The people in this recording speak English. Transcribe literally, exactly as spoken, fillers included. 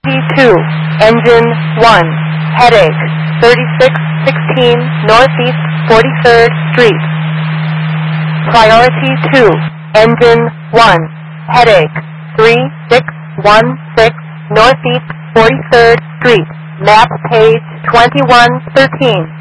two, engine one, headache, thirty-six sixteen Northeast forty-third Street. Priority two, engine one, headache, three six one six Northeast forty-third Street, map page twenty-one thirteen.